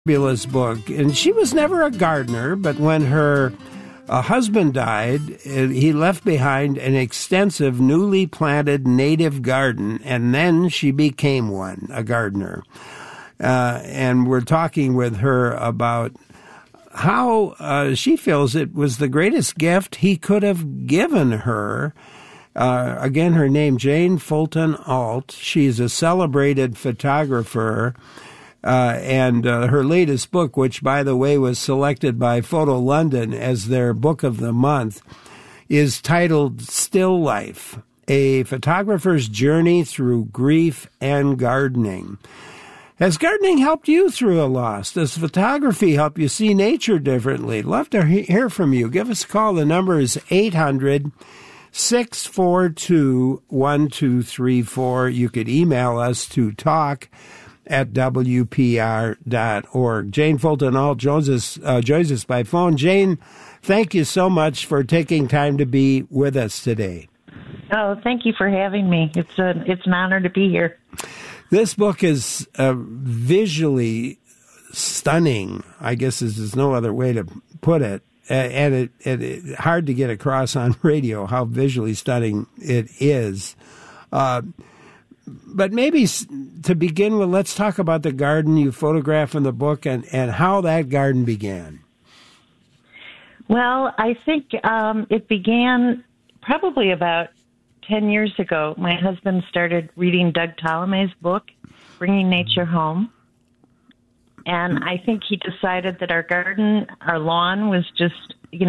Fabulous book. And she was never a gardener, but when her husband died, he left behind an extensive newly planted native garden, and then she became a gardener. And we're talking with her about how she feels it was the greatest gift he could have given her. Again, her name, Jane Fulton Ault. She's a celebrated photographer. And her latest book, which, by the way, was selected by Photo London as their book of the month, is titled Still Life, A Photographer's Journey Through Grief and Gardening. Has gardening helped you through a loss? Does photography help you see nature differently? Love to hear from you. Give us a call. The number is 800-642-1234. You could email us to talk@wpr.org. Jane Fulton Ault joins us by phone. Jane, thank you so much for taking time to be with us today. Oh, thank you for having me. It's an honor to be here. This book is visually stunning, I guess there's no other way to put it, and it hard to get across on radio how visually stunning it is. But maybe to begin with, let's talk about the garden you photograph in the book and how that garden began. Well, I think it began probably about 10 years ago. My husband started reading Doug Tolomei's book, Bringing Nature Home. And I think he decided that our lawn was just, it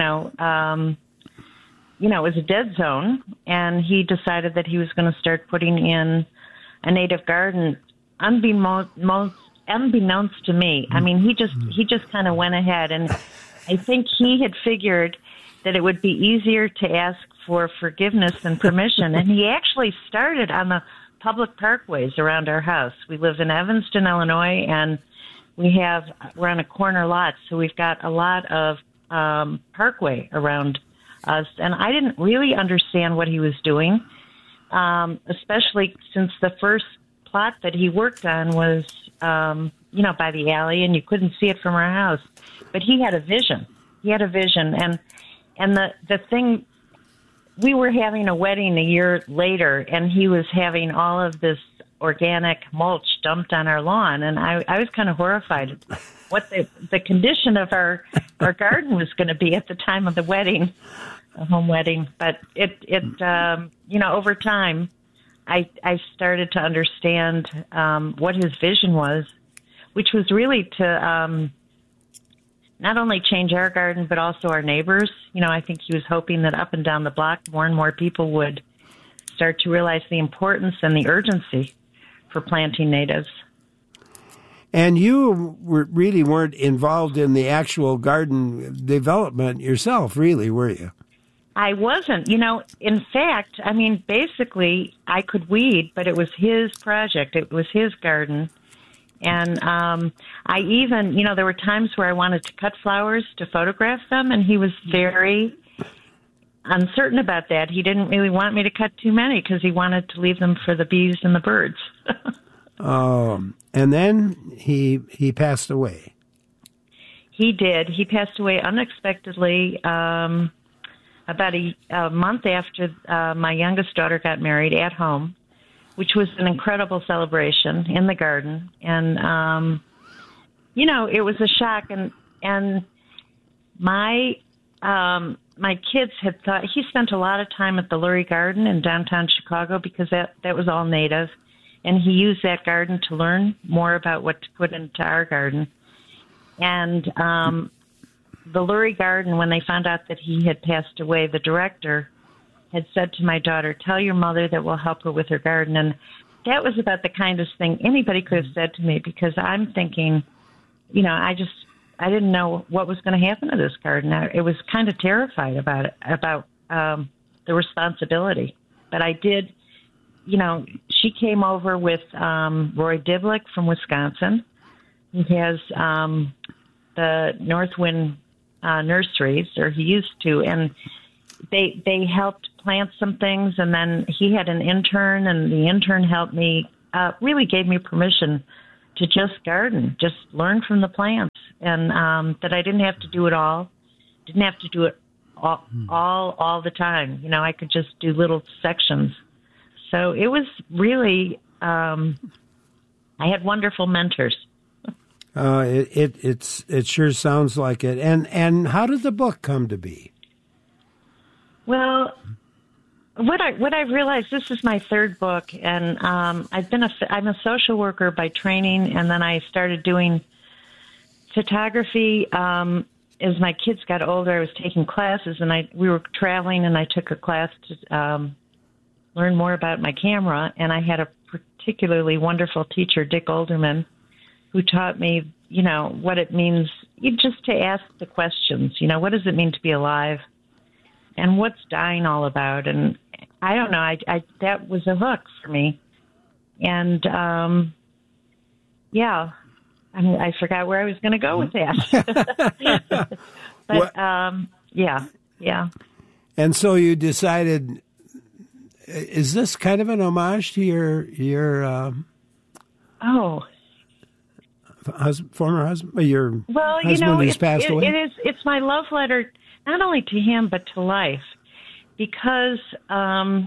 was a dead zone. And he decided that he was going to start putting in a native garden, unbeknownst to me. I mean, he just kind of went ahead, and I think he had figured that it would be easier to ask for forgiveness than permission. And he actually started on the public parkways around our house. We live in Evanston, Illinois, and we're on a corner lot, so we've got a lot of parkway around us. And I didn't really understand what he was doing. Especially since the first plot that he worked on was, by the alley, and you couldn't see it from our house. But he had a vision. And the thing, we were having a wedding a year later, and he was having all of this organic mulch dumped on our lawn, and I was kind of horrified at what the condition of our garden was going to be at the time of the wedding. A home wedding, but over time, I started to understand what his vision was, which was really to not only change our garden, but also our neighbors. I think he was hoping that up and down the block, more and more people would start to realize the importance and the urgency for planting natives. And you really weren't involved in the actual garden development yourself, really, were you? I wasn't. In fact, basically, I could weed, but it was his project. It was his garden. And I even, there were times where I wanted to cut flowers to photograph them, and he was very uncertain about that. He didn't really want me to cut too many because he wanted to leave them for the bees and the birds. And then he passed away. He did. He passed away unexpectedly about a month after my youngest daughter got married at home, which was an incredible celebration in the garden. And, it was a shock. And my kids had thought, he spent a lot of time at the Lurie Garden in downtown Chicago because that was all native. And he used that garden to learn more about what to put into our garden. And the Lurie Garden, when they found out that he had passed away, the director had said to my daughter, "Tell your mother that we'll help her with her garden." And that was about the kindest thing anybody could have said to me, because I'm thinking, I didn't know what was going to happen to this garden. I was kind of terrified about the responsibility. But I did, she came over with Roy Diblick from Wisconsin, who has the Northwind nurseries, or he used to, and they helped plant some things, and then he had an intern, and the intern helped me, really gave me permission to just garden, just learn from the plants, and that I didn't have to do it all, didn't have to do it all the time. You know, I could just do little sections. So it was really, I had wonderful mentors. It sure sounds like it. And how did the book come to be? Well, what I've realized, this is my third book, and I'm a social worker by training, and then I started doing photography. As my kids got older, I was taking classes, and we were traveling, and I took a class to learn more about my camera, and I had a particularly wonderful teacher, Dick Olderman, who taught me, you know, what it means just to ask the questions. You know, what does it mean to be alive? And what's dying all about? And I don't know, I that was a hook for me. And, yeah, I mean, I forgot where I was going to go with that. But, yeah. And so you decided, is this kind of an homage to your former husband, your husband who's passed away? It's my love letter, not only to him, but to life. Because, I've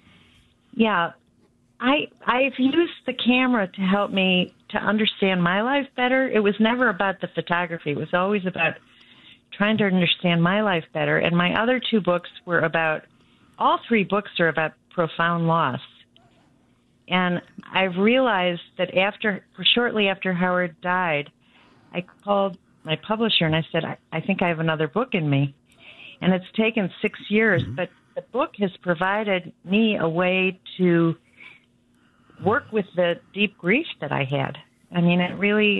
used the camera to help me to understand my life better. It was never about the photography. It was always about trying to understand my life better. And my other two books were all three books are about profound loss. And I've realized that shortly after Howard died, I called my publisher and I said, I think I have another book in me. And it's taken 6 years, but the book has provided me a way to work with the deep grief that I had. I mean, it really,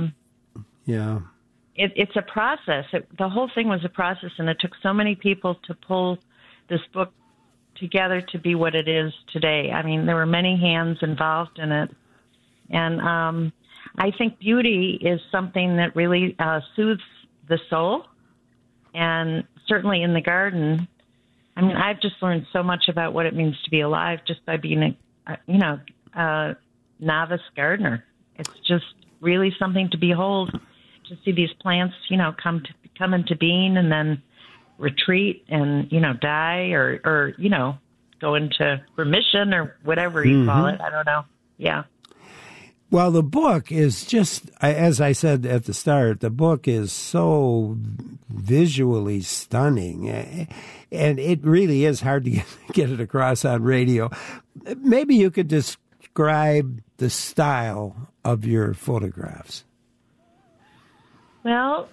it's a process. The whole thing was a process, and it took so many people to pull this book together to be what it is today. I mean, there were many hands involved in it. And I think beauty is something that really soothes the soul. And certainly in the garden, I mean, I've just learned so much about what it means to be alive just by being a novice gardener. It's just really something to behold, to see these plants, come into being and then retreat and, die or go into remission or whatever you call it. I don't know. Yeah. Well, the book is just, as I said at the start, the book is so visually stunning, and it really is hard to get it across on radio. Maybe you could describe the style of your photographs. Well,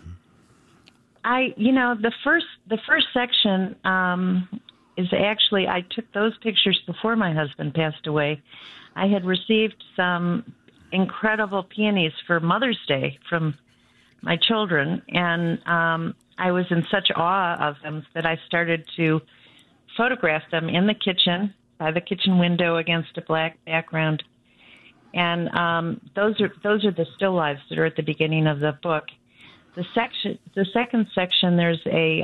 the first section is actually, I took those pictures before my husband passed away. I had received some incredible peonies for Mother's Day from my children, and I was in such awe of them that I started to photograph them in the kitchen, by the kitchen window against a black background. And those are the still lives that are at the beginning of the book. The second section, there's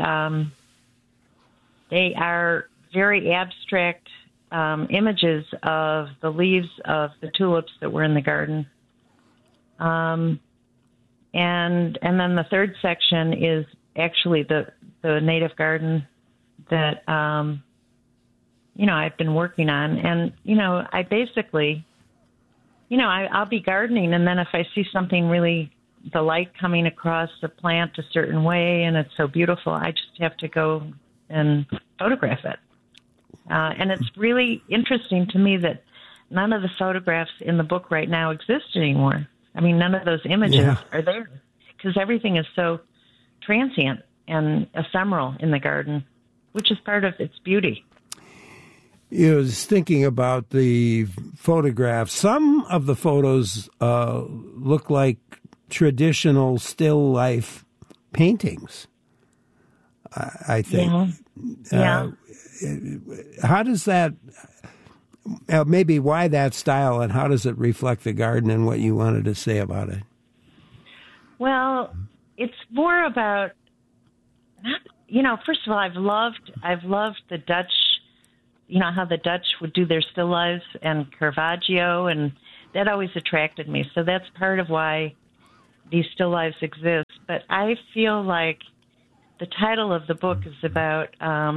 they are very abstract images of the leaves of the tulips that were in the garden. And then the third section is actually the native garden that, I've been working on. And, I basically, I'll be gardening, and then if I see something really, the light coming across the plant a certain way and it's so beautiful, I just have to go and photograph it. And it's really interesting to me that none of the photographs in the book right now exist anymore. I mean, none of those images are there because everything is so transient and ephemeral in the garden, which is part of its beauty. I was thinking about the photographs. Some of the photos look like traditional still life paintings, I think. Yeah. How does that, maybe why that style, and how does it reflect the garden and what you wanted to say about it? Well, it's more about, first of all, I've loved the Dutch, how the Dutch would do their still lives, and Caravaggio, and that always attracted me. So that's part of why these still lives exist. But I feel like the title of the book is about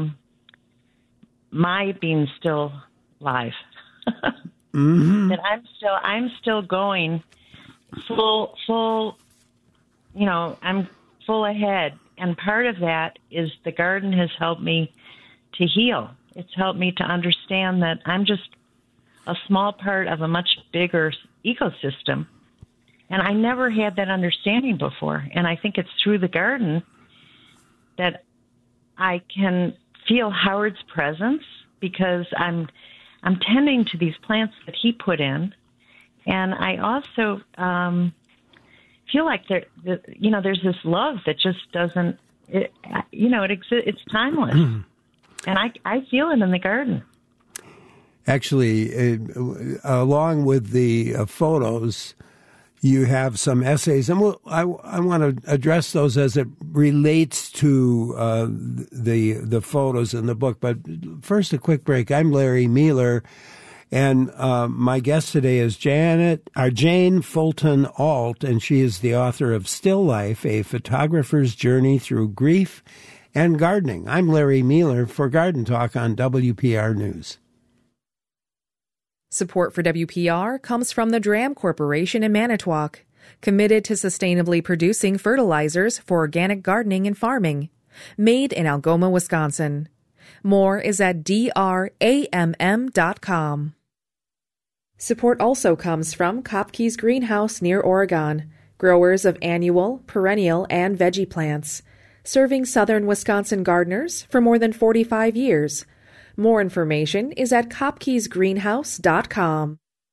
my being still live. That I'm still going full, I'm full ahead. And part of that is the garden has helped me to heal. It's helped me to understand that I'm just a small part of a much bigger ecosystem. And I never had that understanding before. And I think it's through the garden that I can feel Howard's presence, because I'm tending to these plants that he put in. And I also feel like there's this love that just doesn't, it exists. It's timeless. And I feel it in the garden. Actually, along with the photos, you have some essays, and I want to address those as it relates to the photos in the book. But first, a quick break. I'm Larry Mueller, and my guest today is Jane Fulton Alt, and she is the author of Still Life, A Photographer's Journey Through Grief and Gardening. I'm Larry Mueller for Garden Talk on WPR News. Support for WPR comes from the Dram Corporation in Manitowoc, committed to sustainably producing fertilizers for organic gardening and farming, made in Algoma, Wisconsin. More is at dramm.com. Support also comes from Kopke's Greenhouse near Oregon, growers of annual, perennial, and veggie plants, serving southern Wisconsin gardeners for more than 45 years. More information is at kopkesgreenhouse.com.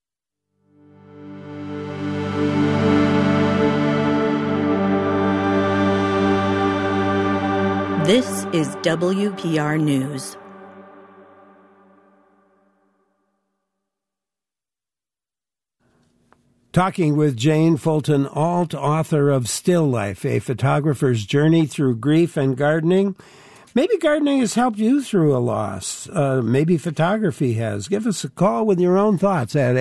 This is WPR News. Talking with Jane Fulton Alt, author of Still Life, A Photographer's Journey Through Grief and Gardening. Maybe gardening has helped you through a loss. Maybe photography has. Give us a call with your own thoughts at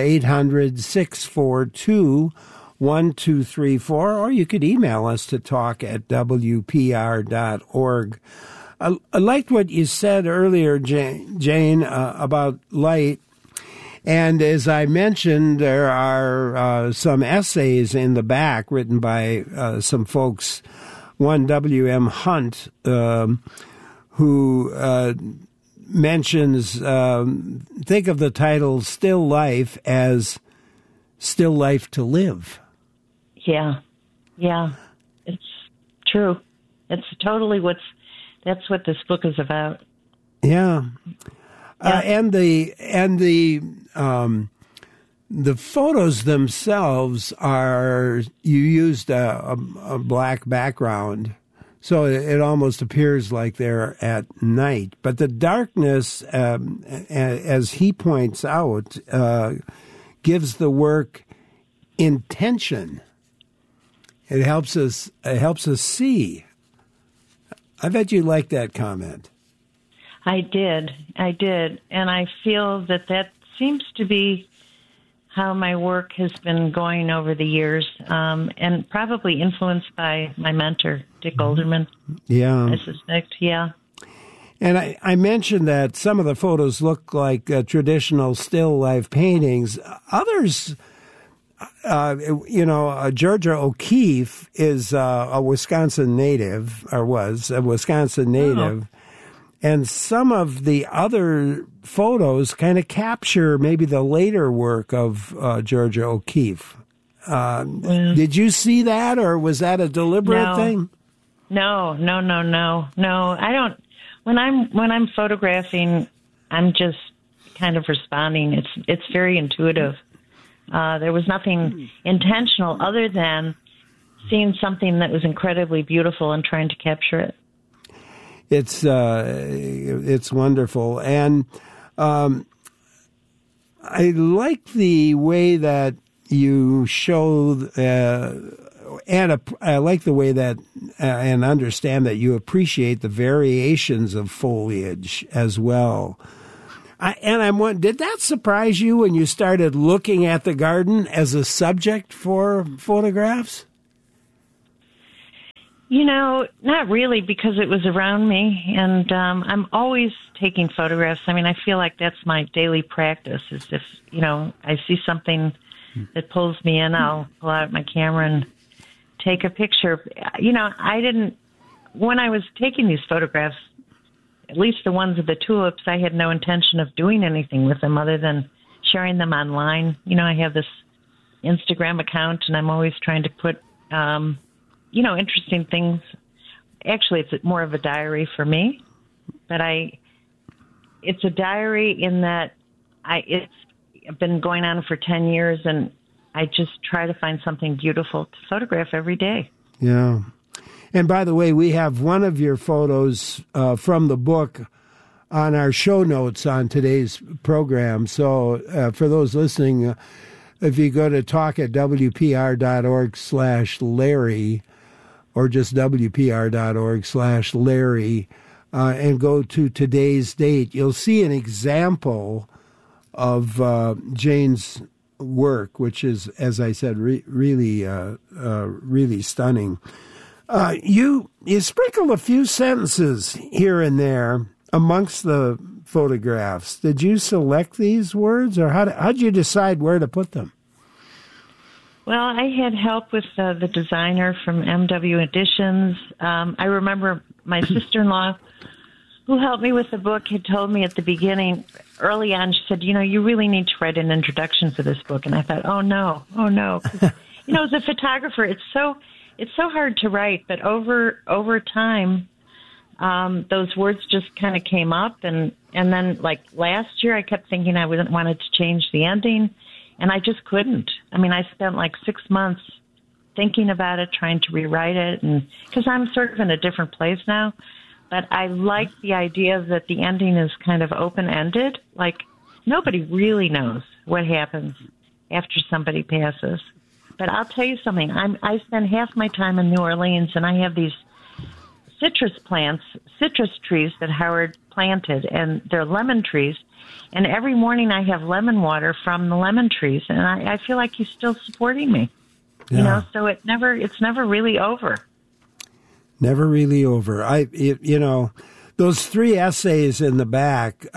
800-642-1234, or you could email us to talk@wpr.org. I liked what you said earlier, Jane, about light. And as I mentioned, there are some essays in the back written by some folks. One, W.M. Hunt, who mentions, think of the title Still Life as Still Life to Live. Yeah, it's true. It's totally that's what this book is about. Yeah. And the photos themselves are, you used a black background, so it almost appears like they're at night. But the darkness, as he points out, gives the work intention. It helps us see. I bet you like that comment. I did. And I feel that seems to be how my work has been going over the years, and probably influenced by my mentor, Dick Olderman. Yeah. I suspect, yeah. And I mentioned that some of the photos look like traditional still life paintings. Others, Georgia O'Keeffe is a Wisconsin native, or was a Wisconsin native. Oh. And some of the other photos kind of capture maybe the later work of Georgia O'Keeffe. Did you see that, or was that a deliberate thing? No. I don't. When I'm photographing, I'm just kind of responding. It's very intuitive. There was nothing intentional other than seeing something that was incredibly beautiful and trying to capture it. It's wonderful, and I like the way that you show, and I like the way that and understand that you appreciate the variations of foliage as well. Did that surprise you when you started looking at the garden as a subject for photographs? Not really, because it was around me, and I'm always taking photographs. I mean, I feel like that's my daily practice, is if, I see something that pulls me in, I'll pull out my camera and take a picture. When I was taking these photographs, at least the ones of the tulips, I had no intention of doing anything with them other than sharing them online. I have this Instagram account, and I'm always trying to put, interesting things. Actually, it's more of a diary for me, but it's a diary in that it's been going on for 10 years, and I just try to find something beautiful to photograph every day. Yeah. And by the way, we have one of your photos from the book on our show notes on today's program. So for those listening, if you go to talk@wpr.org/Larry or just wpr.org/Larry and go to today's date, you'll see an example of Jane's work, which is, as I said, really stunning. You sprinkle a few sentences here and there amongst the photographs. Did you select these words, or how'd you decide where to put them? Well, I had help with the designer from MW Editions. I remember my sister-in-law, who helped me with the book, had told me at the beginning, early on, she said, you really need to write an introduction for this book. And I thought, oh, no. 'Cause, as a photographer, it's so hard to write. But over time, those words just kind of came up. And then, like last year, I kept thinking I wanted to change the ending, and I just couldn't. I mean, I spent like 6 months thinking about it, trying to rewrite it, and because I'm sort of in a different place now. But I like the idea that the ending is kind of open-ended. Like, nobody really knows what happens after somebody passes. But I'll tell you something. I spend half my time in New Orleans, and I have these citrus trees that Howard planted, and they're lemon trees. And every morning I have lemon water from the lemon trees, and I feel like he's still supporting me. Yeah. So it's never really over. Never really over. Those 3 essays in the back,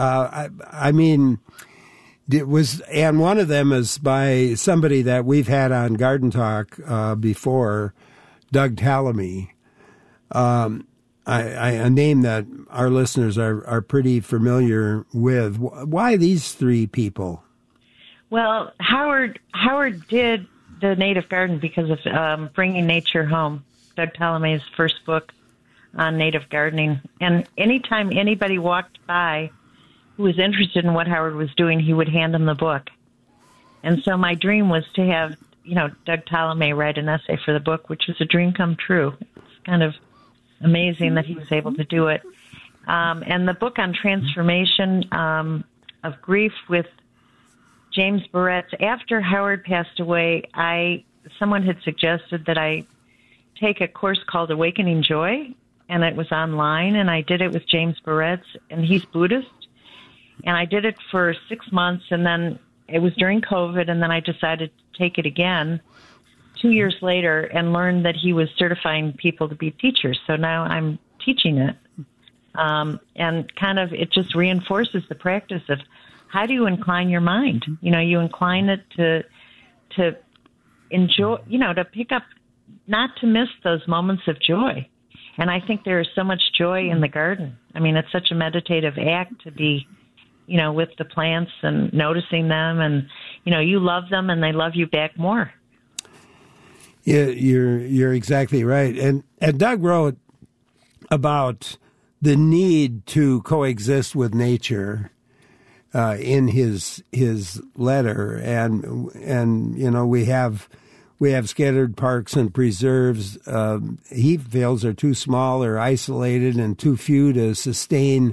it was, and one of them is by somebody that we've had on Garden Talk before, Doug Tallamy, a name that our listeners are pretty familiar with. Why these 3 people? Well, Howard did the Native Garden because of Bringing Nature Home, Doug Tallamy's first book on native gardening. And anytime anybody walked by who was interested in what Howard was doing, he would hand them the book. And so my dream was to have, Doug Tallamy write an essay for the book, which was a dream come true. It's kind of amazing that he was able to do it. And the book on transformation of grief with James Barretts. After Howard passed away, someone had suggested that I take a course called Awakening Joy, and it was online, and I did it with James Barretts, and he's Buddhist. And I did it for 6 months, and then it was during COVID, and then I decided to take it again 2 years later and learned that he was certifying people to be teachers. So now I'm teaching it. And kind of it just reinforces the practice of how do you incline your mind? You incline it to enjoy, to pick up, not to miss those moments of joy. And I think there is so much joy in the garden. I mean, it's such a meditative act to be, with the plants and noticing them, and, you love them and they love you back more. Yeah, you're exactly right. And Doug wrote about the need to coexist with nature in his letter, and we have scattered parks and preserves. He feels are too small or isolated and too few to sustain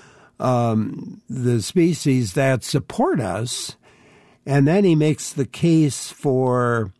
the species that support us. And then he makes the case for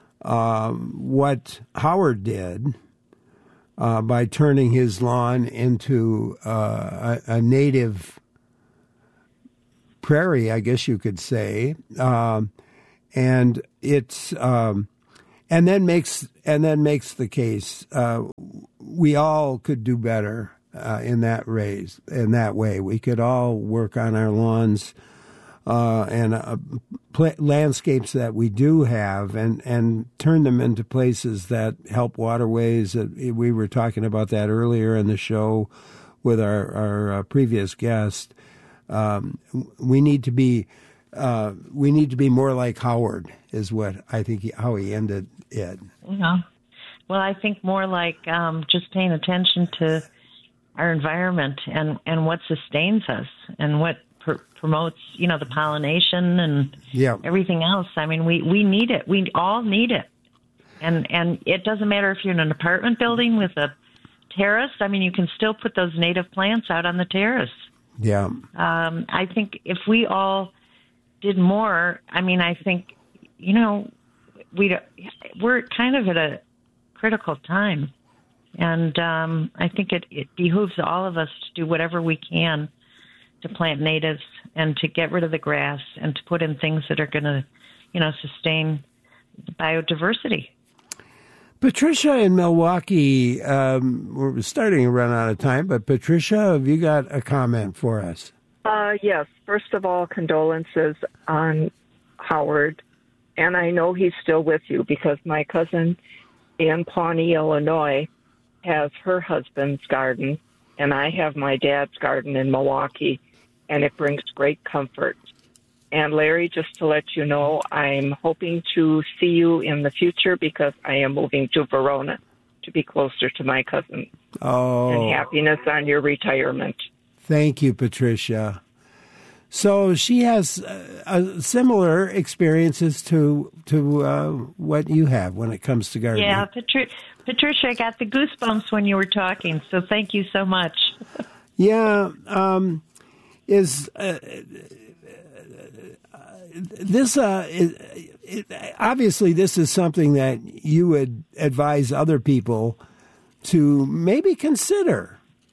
what Howard did by turning his lawn into a native prairie, I guess you could say, and it's and then makes the case we all could do better in that way. We could all work on our lawns and landscapes that we do have, and turn them into places that help waterways. We were talking about that earlier in the show with our previous guest. We need to be more like Howard, is what I think how he ended it. Yeah. Well, I think more like just paying attention to our environment and what sustains us and what promotes, the pollination and everything else. I mean, we need it. We all need it. And it doesn't matter if you're in an apartment building with a terrace. I mean, you can still put those native plants out on the terrace. Yeah. I think if we all did more, I mean, I think, we're kind of at a critical time. And I think it behooves all of us to do whatever we can to plant natives and to get rid of the grass and to put in things that are going to, sustain biodiversity. Patricia in Milwaukee, we're starting to run out of time, but Patricia, have you got a comment for us? Yes. First of all, condolences on Howard. And I know he's still with you because my cousin in Pawnee, Illinois, has her husband's garden, and I have my dad's garden in Milwaukee, and it brings great comfort. And Larry, just to let you know, I'm hoping to see you in the future because I am moving to Verona to be closer to my cousin. Oh. And happiness on your retirement. Thank you, Patricia. So she has similar experiences to what you have when it comes to gardening. Yeah, Patricia, I got the goosebumps when you were talking, so thank you so much. Yeah, obviously this is something that you would advise other people to maybe consider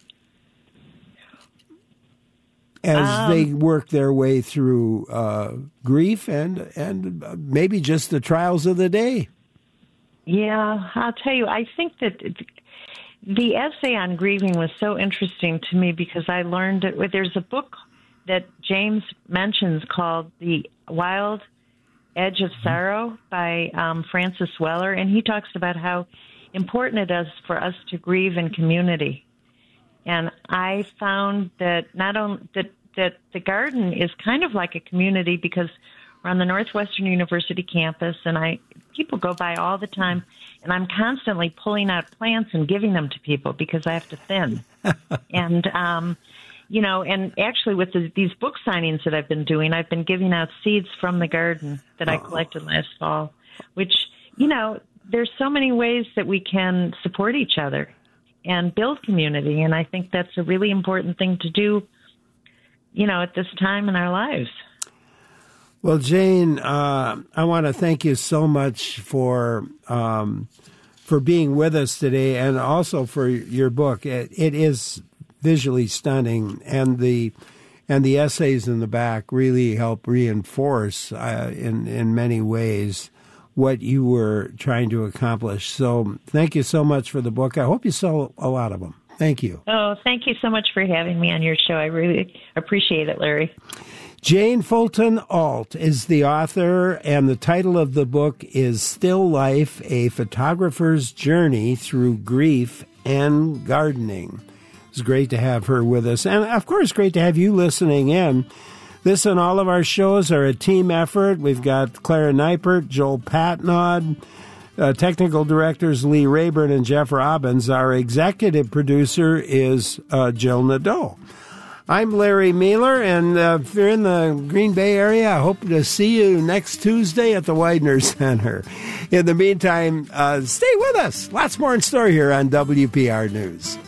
as they work their way through grief and maybe just the trials of the day. Yeah, I'll tell you, I think that the essay on grieving was so interesting to me because I learned it. There's a book that James mentions called The Wild Edge of Sorrow by Francis Weller, and he talks about how important it is for us to grieve in community. And I found that not only that the garden is kind of like a community because we're on the Northwestern University campus, and people go by all the time, and I'm constantly pulling out plants and giving them to people because I have to thin. And and actually with these book signings that I've been doing, I've been giving out seeds from the garden that I collected last fall, which, there's so many ways that we can support each other and build community. And I think that's a really important thing to do, at this time in our lives. Well, Jane, I want to thank you so much for being with us today and also for your book. It is visually stunning, and the essays in the back really help reinforce in many ways what you were trying to accomplish. So thank you so much for the book. I hope you sell a lot of them. Thank you. Oh, thank you so much for having me on your show. I really appreciate it, Larry. Jane Fulton Ault is the author, and the title of the book is Still Life, A Photographer's Journey Through Grief and Gardening. It's great to have her with us. And, of course, great to have you listening in. This and all of our shows are a team effort. We've got Clara Neipert, Joel Patnod, technical directors Lee Rayburn and Jeff Robbins. Our executive producer is Jill Nadeau. I'm Larry Mueller, and if you're in the Green Bay area, I hope to see you next Tuesday at the Widener Center. In the meantime, stay with us. Lots more in store here on WPR News.